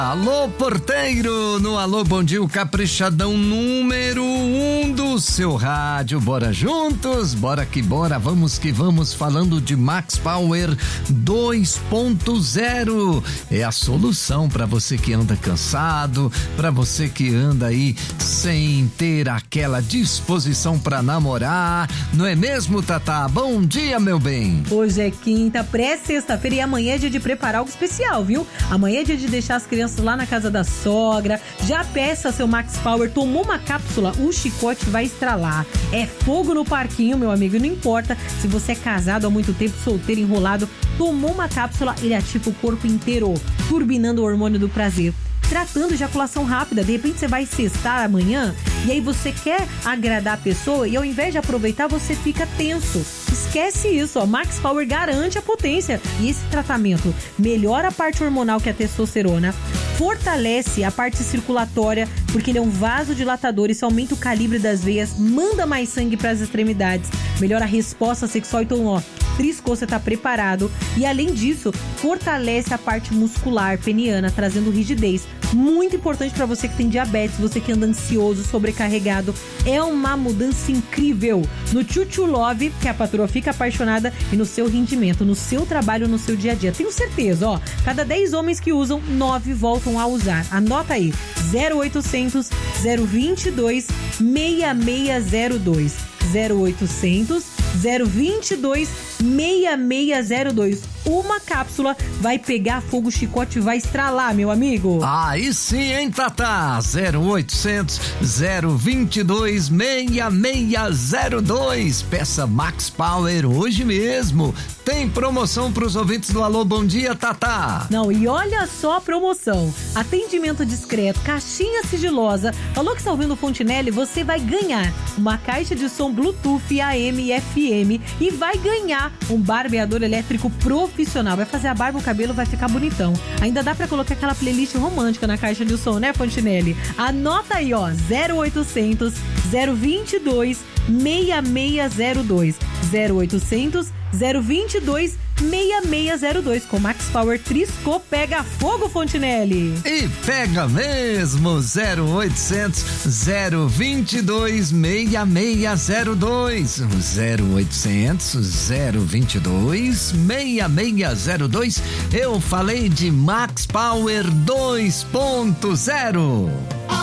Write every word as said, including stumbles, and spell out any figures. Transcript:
Alô, porteiro, no Alô Bom Dia, o caprichadão número um do seu rádio. Bora juntos, bora que bora, vamos que vamos, falando de Max Power dois ponto zero. É a solução para você que anda cansado, para você que anda aí sem ter aquela disposição para namorar, não é mesmo, Tatá? Bom dia, meu bem. Hoje é quinta, pré-sexta-feira, e amanhã é dia de preparar algo especial, viu? Amanhã é dia de deixar as crianças lá na casa da sogra. Já peça seu Max Power, tomou uma cápsula, o chicote vai estralar. É fogo no parquinho, meu amigo, e não importa se você é casado há muito tempo, solteiro, enrolado, tomou uma cápsula, ele ativa o corpo inteiro, turbinando o hormônio do prazer, tratando ejaculação rápida. De repente você vai cestar amanhã e aí você quer agradar a pessoa e ao invés de aproveitar, você fica tenso. Esquece isso, ó. Max Power garante a potência e esse tratamento melhora a parte hormonal, que é a testosterona, fortalece a parte circulatória, porque ele é um vasodilatador, isso aumenta o calibre das veias, manda mais sangue para as extremidades, melhora a resposta sexual. Então, ó, triscou, você tá preparado. E além disso, fortalece a parte muscular peniana, trazendo rigidez. Muito importante para você que tem diabetes, você que anda ansioso, sobrecarregado. É uma mudança incrível no Chuchu Love, que a patroa fica apaixonada, e no seu rendimento, no seu trabalho, no seu dia a dia. Tenho certeza, ó, cada dez homens que usam, nove voltam a usar. Anota aí, zero oitocentos, zero vinte e dois, seis seis zero dois. zero oitocentos, zero vinte e dois, seis seis zero dois. Uma cápsula vai pegar fogo, o chicote vai estralar, meu amigo. Aí sim, hein, Tatá? zero oitocentos, zero vinte e dois, seis seis zero dois. Peça Max Power hoje mesmo. Tem promoção pros ouvintes do Alô Bom Dia, Tatá. Não, e olha só a promoção. Atendimento discreto, caixinha sigilosa. Falou que está ouvindo o Fontinelli? Você vai ganhar uma caixa de som Bluetooth, A M e F M, e vai ganhar um barbeador elétrico profissional. Vai fazer a barba, o cabelo vai ficar bonitão. Ainda dá pra colocar aquela playlist romântica na caixa de som, né, Fontinelli? Anota aí, ó, zero oitocentos, zero vinte e dois, seis seis zero dois. zero oitocentos, zero vinte e dois, seis seis zero dois. Com Max Power, triscou, pega fogo, Fontinelli. E pega mesmo, zero oitocentos, zero vinte e dois, seis seis zero dois. zero oitocentos, zero vinte e dois, seis seis zero dois. Eu falei de Max Power dois ponto zero.